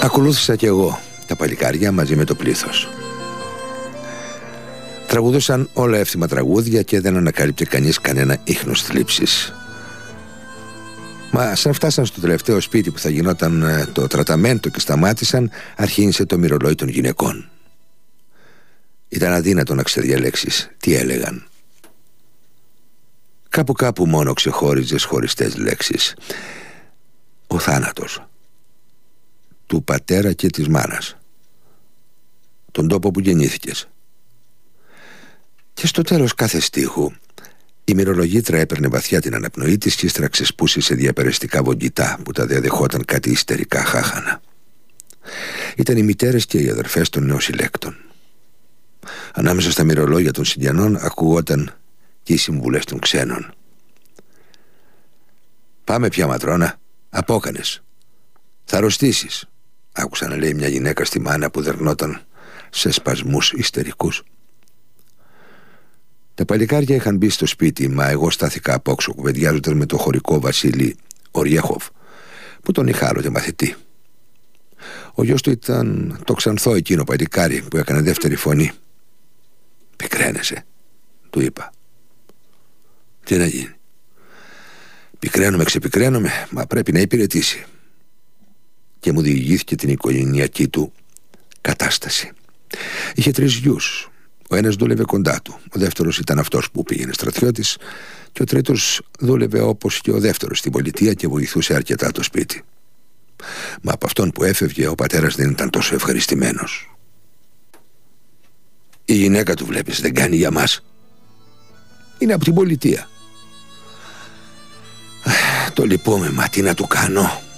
Ακολούθησα κι εγώ τα παλικάρια μαζί με το πλήθος. Τραγουδούσαν όλα εύθυμα τραγούδια και δεν ανακάλυπτε κανείς κανένα ίχνος θλίψης. Μα σαν φτάσαν στο τελευταίο σπίτι που θα γινόταν το τραταμέντο και σταμάτησαν, αρχίνησε το μυρολόι των γυναικών. Ήταν αδύνατο να ξεδιαλέξεις τι έλεγαν. Κάπου μόνο ξεχώριζες χωριστές λέξεις. Ο θάνατος του πατέρα και της μάνας, τον τόπο που γεννήθηκες. Και στο τέλος κάθε στίχου η μυρολογήτρα έπαιρνε βαθιά την αναπνοή της και ύστερα ξεσπούσε σε διαπεραστικά βογγητά που τα διαδεχόταν κάτι ιστερικά χάχανα. Ήταν οι μητέρες και οι αδερφές των νεοσυλλέκτων. Ανάμεσα στα μυρολόγια των Συντιανών ακουγόταν και οι συμβουλές των ξένων. «Πάμε πια, ματρόνα, απόκανες. Θα αρρωστήσεις», άκουσα να λέει μια γυναίκα στη μάνα που δερνόταν σε σπασμούς ιστερικούς. Τα παλικάρια είχαν μπει στο σπίτι, μα εγώ στάθηκα απόξω κουβεντιάζοντας με το χωρικό Βασίλη Οριέχοφ, που τον είχα άλλοτε μαθητή. Ο γιος του ήταν το ξανθό εκείνο παλικάρι που έκανε δεύτερη φωνή. «Πικραίνεσαι», του είπα. «Τι να γίνει? Ξεπικραίνομαι, μα πρέπει να υπηρετήσει». Και μου διηγήθηκε την οικογενειακή του κατάσταση. Είχε 3 γιους. Ο ένας δούλευε κοντά του, ο δεύτερος ήταν αυτός που πήγαινε στρατιώτης και ο τρίτος δούλευε όπως και ο δεύτερος στην πολιτεία και βοηθούσε αρκετά το σπίτι. Μα από αυτόν που έφευγε ο πατέρας δεν ήταν τόσο ευχαριστημένος. «Η γυναίκα του, βλέπεις, δεν κάνει για μας. Είναι από την πολιτεία». «Το λυπούμαι, μα τι να του κάνω?»